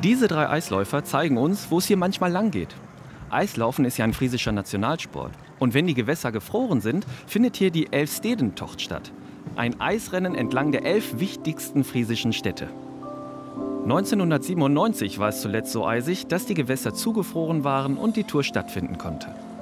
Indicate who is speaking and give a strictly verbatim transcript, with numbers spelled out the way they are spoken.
Speaker 1: Diese drei Eisläufer zeigen uns, wo es hier manchmal lang geht. Eislaufen ist ja ein friesischer Nationalsport. Und wenn die Gewässer gefroren sind, findet hier die Elfstedentocht statt. Ein Eisrennen entlang der elf wichtigsten friesischen Städte. neunzehnhundertsiebenundneunzig war es zuletzt so eisig, dass die Gewässer zugefroren waren und die Tour stattfinden konnte.